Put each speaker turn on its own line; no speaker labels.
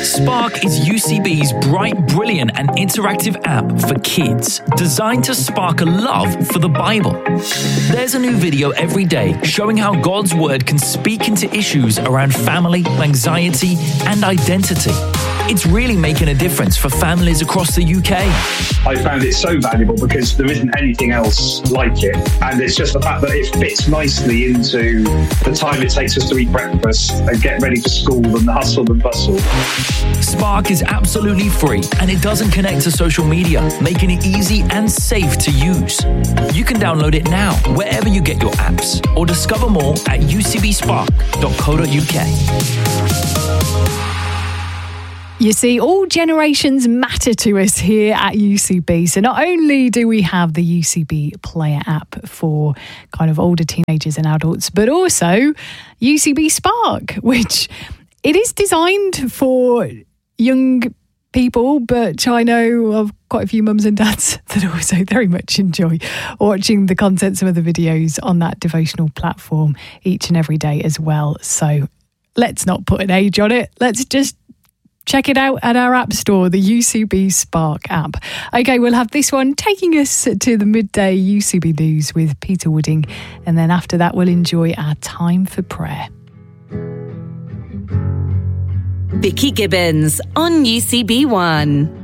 Spark is UCB's bright, brilliant and interactive app for kids, designed to spark a love for the Bible. There's a new video every day showing how God's Word can speak into issues around family, anxiety and identity. It's really making a difference for families across the UK.
I found it so valuable because there isn't anything else like it. And it's just the fact that it fits nicely into the time it takes us to eat breakfast and get ready for school and the hustle and bustle.
Spark is absolutely free and it doesn't connect to social media, making it easy and safe to use. You can download it now wherever you get your apps or discover more at ucbspark.co.uk.
You see, all generations matter to us here at UCB. So not only do we have the UCB Player app for kind of older teenagers and adults, but also UCB Spark, which it is designed for young people, but I know of quite a few mums and dads that also very much enjoy watching the content, some of the videos on that devotional platform each and every day as well. So let's not put an age on it. Let's just check it out at our app store, the UCB Spark app. Okay, we'll have this one taking us to the midday UCB news with Peter Wooding. And then after that, we'll enjoy our time for prayer.
Vicky Gibbons on UCB One.